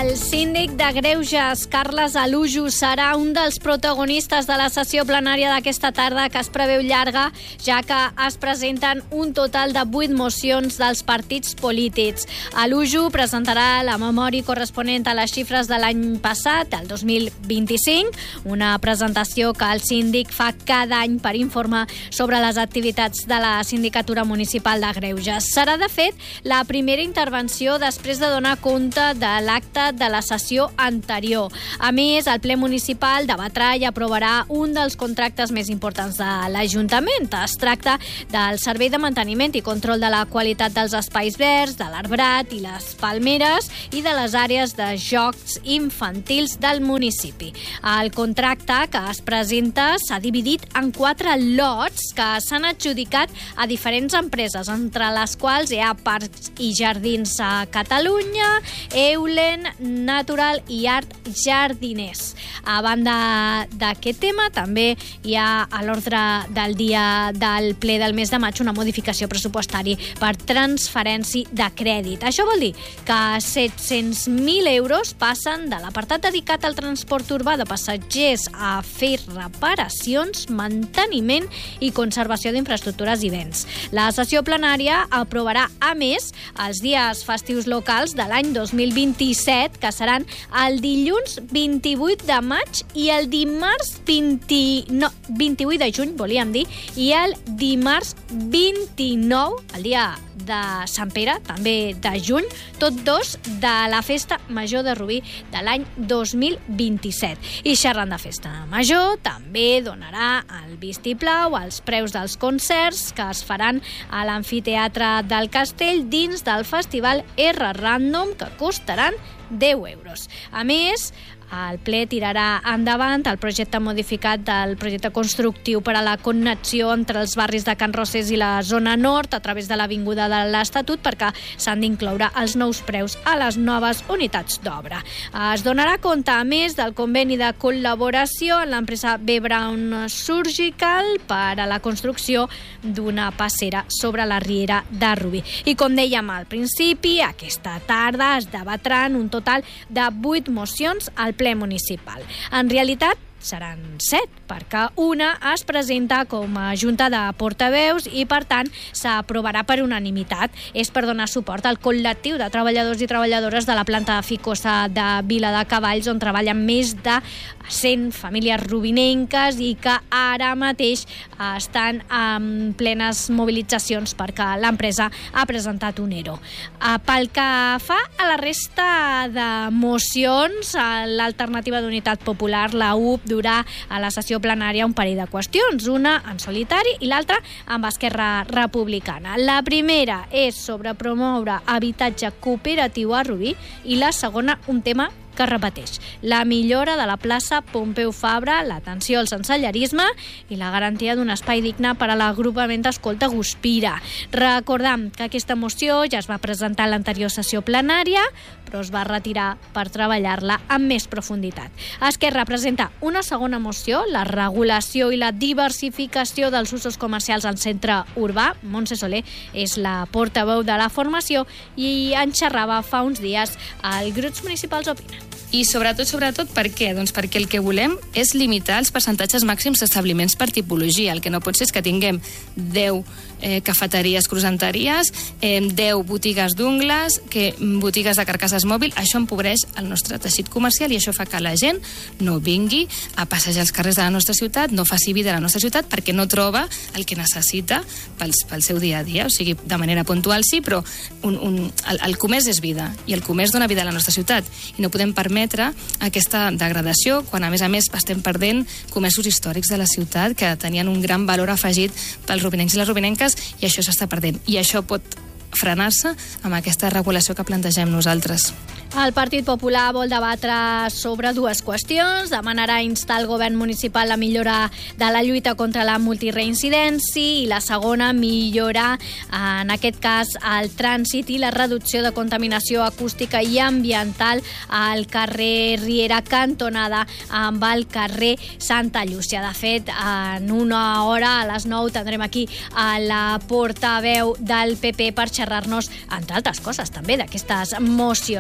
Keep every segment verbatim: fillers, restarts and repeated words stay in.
El síndic de Greuges, Carles Alujo, serà un dels protagonistes de la sessió plenària d'aquesta tarda, que es preveu llarga, ja que es presenten un total de vuit mocions dels partits polítics. Alujo presentarà la memòria corresponent a les xifres de l'any passat, el dos mil vint-i-cinc, una presentació que el síndic fa cada any per informar sobre les activitats de la Sindicatura Municipal de Greuges. Serà, de fet, la primera intervenció després de donar compte de l'acte de la sessió anterior. A més, el ple municipal debatrà i aprovarà un dels contractes més importants de l'Ajuntament. Es tracta del servei de manteniment i control de la qualitat dels espais verds, de l'arbrat i les palmeres i de les àrees de jocs infantils del municipi. El contracte que es presenta s'ha dividit en quatre lots que s'han adjudicat a diferents empreses, entre les quals hi ha Parcs i Jardins a Catalunya, Eulen, Natural i Art Jardiners. A banda d'aquest tema, també hi ha a l'ordre del dia del ple del mes de maig una modificació pressupostària per transferència de crèdit. Això vol dir que set-cents mil euros passen de l'apartat dedicat al transport urbà de passatgers a fer reparacions, manteniment i conservació d'infraestructures i béns. La sessió plenària aprovarà, a més, els dies festius locals de l'any dos mil vint-i-set, que seran el dilluns vint-i-vuit de maig i el dimarts vint... no, vint-i-vuit de juny, volíem dir, i el dimarts vint-i-nou, el dia de Sant Pere, també de juny, tot dos de la Festa Major de Rubí de l'any dos mil vint-i-set. I xerrant de Festa Major, també donarà el vistiplau als preus dels concerts que es faran a l'amfiteatre del Castell dins del festival R Random, que costaran deu euros. A més, el ple tirarà endavant el projecte modificat del projecte constructiu per a la connexió entre els barris de Can Rosés i la zona nord a través de l'Avinguda de l'Estatut, perquè s'han d'incloure els nous preus a les noves unitats d'obra. Es donarà compte, a més, del conveni de col·laboració amb l'empresa B. Brown Surgical per a la construcció d'una passera sobre la riera de Rubí. I com dèiem al principi, aquesta tarda es debatran un total de vuit mocions al ple municipal. En realitat, seran set, perquè una es presenta com a junta de portaveus i, per tant, s'aprovarà per unanimitat. És per donar suport al col·lectiu de treballadors i treballadores de la planta Ficosa de Vila de Cavalls, on treballen més de cent famílies rubinenques i que ara mateix estan en plenes mobilitzacions perquè l'empresa ha presentat un ERO. Pel que fa a la resta de mocions, l'alternativa d'Unitat Popular, la U P, durà a la sessió plenària un parell de qüestions, una en solitari i l'altra amb Esquerra Republicana. La primera és sobre promoure habitatge cooperatiu a Rubí i la segona un tema que repeteix, la millora de la plaça Pompeu Fabra, l'atenció al sensellarisme i la garantia d'un espai digne per a l'agrupament d'escolta Guspira. Recordam que aquesta moció ja es va presentar a l'anterior sessió plenària, però es va retirar per treballar-la amb més profunditat. Esquerra presenta una segona moció, la regulació i la diversificació dels usos comercials al centre urbà. Montse Soler és la portaveu de la formació i en xerrava fa uns dies al Grups Municipals Opinen. I sobretot, sobretot, per què? Doncs perquè el que volem és limitar els percentatges màxims d'establiments per tipologia. El que no pot ser és que tinguem deu eh, cafeteries, croissanteries, eh, deu botigues d'ungles, que botigues de carcasses mòbil. Això empobreix el nostre teixit comercial i això fa que la gent no vingui a passejar els carrers de la nostra ciutat, no faci vida a la nostra ciutat perquè no troba el que necessita pel, pel seu dia a dia. O sigui, de manera puntual sí, però un, un, el, el comerç és vida i el comerç dona vida a la nostra ciutat i no podem permetre aquesta degradació quan, a més a més, estem perdent comerços històrics de la ciutat que tenien un gran valor afegit pels rubinencs i les rubinenques i això s'està perdent. I això pot frenar-se amb aquesta regulació que plantegem nosaltres. El Partit Popular vol debatre sobre dues qüestions. Demanarà instar el govern municipal la millora de la lluita contra la multireincidència i la segona, millorar, en aquest cas, el trànsit i la reducció de contaminació acústica i ambiental al carrer Riera cantonada amb el carrer Santa Llúcia. De fet, en una hora, a les nou, tindrem aquí a la portaveu del P P per xerrar-nos, entre altres coses, també d'aquestes mocions. En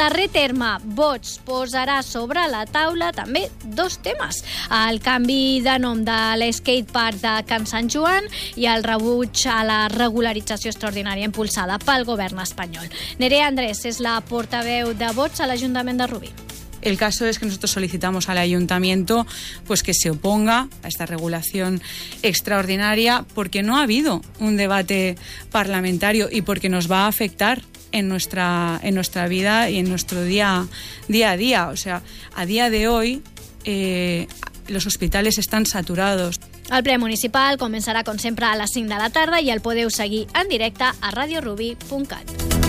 darrer terme, Vox posarà sobre la taula també dos temes. El canvi de nom de l'skatepark de Can Sant Joan i el rebuig a la regularització extraordinària impulsada pel govern espanyol. Nerea Andrés és la portaveu de Vox a l'Ajuntament de Rubí. El caso es que nosotros solicitamos al ayuntamiento pues que se oponga a esta regulación extraordinaria porque no ha habido un debate parlamentario y porque nos va a afectar en nuestra, en nuestra vida y en nuestro día, día a día. O sea, a día de hoy eh, los hospitales están saturados. El ple municipal començarà, com sempre, a les cinc de la tarda i el podeu seguir en directe a radio rubí punt cat.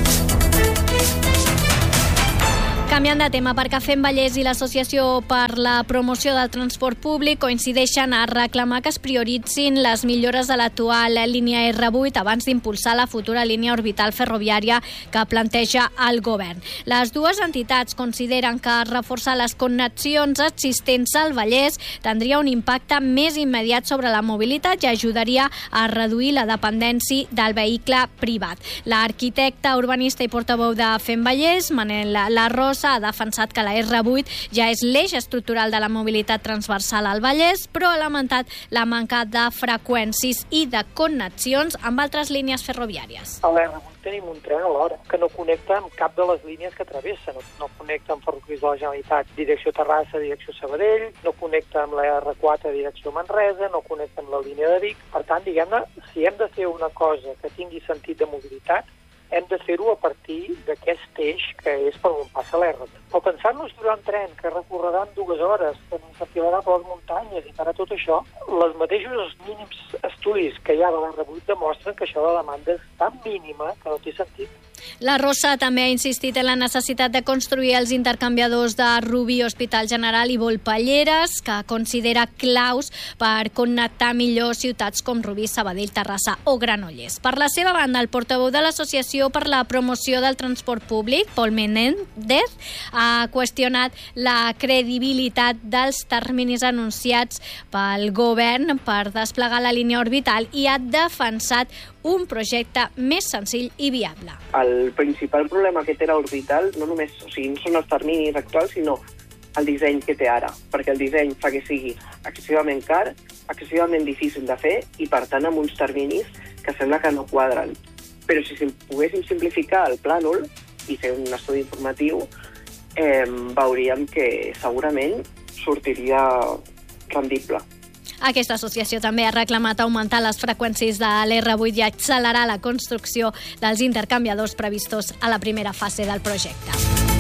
Canviant de tema, perquè Fem Vallès i l'Associació per la Promoció del Transport Públic coincideixen a reclamar que es prioritzin les millores de l'actual línia erre vuit abans d'impulsar la futura línia orbital ferroviària que planteja el govern. Les dues entitats consideren que reforçar les connexions existents al Vallès tindria un impacte més immediat sobre la mobilitat i ajudaria a reduir la dependència del vehicle privat. L'arquitecte urbanista i portaveu de Fem Vallès, Manel Larrosa, ha defensat que la erre vuit ja és l'eix estructural de la mobilitat transversal al Vallès, però ha lamentat la manca de freqüències i de connexions amb altres línies ferroviàries. A l'erre vuit tenim un tren alhora que no connecta amb cap de les línies que travessa. No, no connecta amb ferrocarrils de la Generalitat direcció Terrassa, direcció Sabadell, no connecta amb la erre quatre direcció Manresa, no connecta amb la línia de Vic. Per tant, diguem-ne, si hem de fer una cosa que tingui sentit de mobilitat, hem de fer-ho a partir d'aquest eix que és per on passa l'erre. Però pensar-nos durant un tren que recorrerà en dues hores, que s'enfilarà per les muntanyes i farà tot això, els mateixos mínims estudis que hi ha de l'erre vuit demostren que això de la demanda és tan mínima que no té sentit. La Rosa també ha insistit en la necessitat de construir els intercanviadors de Rubí, Hospital General i Volpelleres, que considera claus per connectar millor ciutats com Rubí, Sabadell, Terrassa o Granollers. Per la seva banda, el portaveu de l'Associació per la Promoció del Transport Públic, Pol Menéndez, ha qüestionat la credibilitat dels terminis anunciats pel govern per desplegar la línia orbital i ha defensat un projecte més senzill i viable. El principal problema que té l'orbital no només o sigui, no són els terminis actuals, sinó el disseny que té ara, perquè el disseny fa que sigui excessivament car, excessivament difícil de fer i, per tant, amb uns terminis que sembla que no quadren. Però si poguéssim simplificar el plànol i fer un estudi informatiu, eh, veuríem que segurament sortiria rendible. Aquesta associació també ha reclamat augmentar les freqüències de l'erre vuit i accelerar la construcció dels intercanviadors previstos a la primera fase del projecte.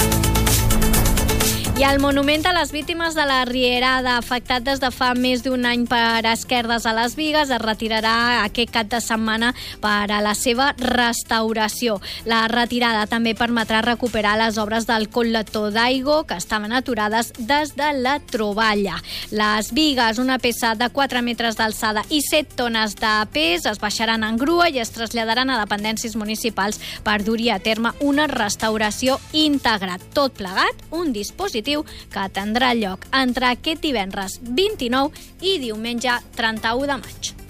I el monument a les víctimes de la Rierada, afectat des de fa més d'un any per esquerdes a les Bigues, es retirarà aquest cap de setmana per a la seva restauració. La retirada també permetrà recuperar les obres del col·lector d'aigua que estaven aturades des de la troballa. Les Bigues, una peça de quatre metres d'alçada i set tones de pes, es baixaran en grua i es traslladaran a dependències municipals per dur-hi a terme una restauració íntegra. Tot plegat, un dispositiu que tindrà lloc entre aquest divendres vint-i-nou i diumenge trenta-u de maig.